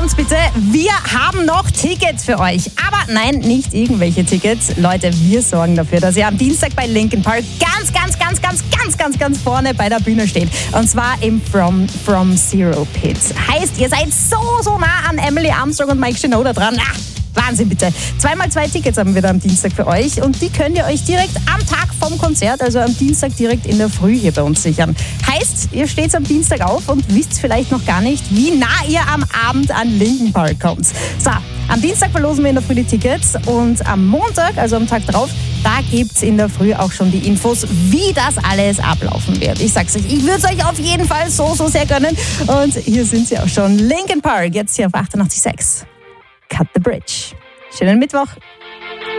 kommt's bitte. Wir haben noch Tickets für euch. Aber nein, nicht irgendwelche Tickets. Leute, wir sorgen dafür, dass ihr am Dienstag bei Linkin Park ganz vorne bei der Bühne steht. Und zwar im From Zero Pit. Heißt, ihr seid so nah an Emily Armstrong und Mike Shinoda dran. Wahnsinn bitte. 2x2 Tickets haben wir da am Dienstag für euch und die könnt ihr euch direkt am Tag vom Konzert, also am Dienstag direkt in der Früh hier bei uns sichern. Heißt, ihr steht am Dienstag auf und wisst vielleicht noch gar nicht, wie nah ihr am Abend an Linkin Park kommt. So, am Dienstag verlosen wir in der Früh die Tickets und am Montag, also am Tag drauf, da gibt's in der Früh auch schon die Infos, wie das alles ablaufen wird. Ich sag's euch, ich würde es euch auf jeden Fall so sehr gönnen. Und hier sind sie auch schon. Linkin Park, jetzt hier auf 88.6. Cut the Bridge. Schönen Mittwoch.